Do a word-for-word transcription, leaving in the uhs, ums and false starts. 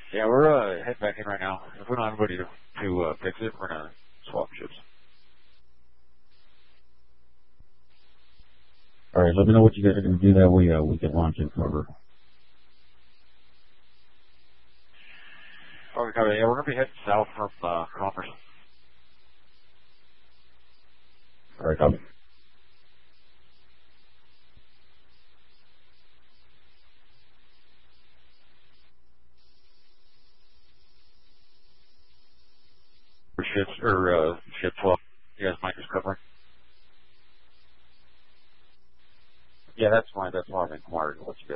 Yeah, we're uh, heading back in right now. If we don't have anybody to, to uh, fix it, we're going to swap ships. All right, let me know what you guys are going to do. That way uh, we can launch and cover. Okay, copy. Yeah, we're going to be heading south from uh, Commerce. All right, copy. For ships, or uh, ship twelve. You guys mind just covering? Yeah, that's fine. That's why I'm inquiring to let you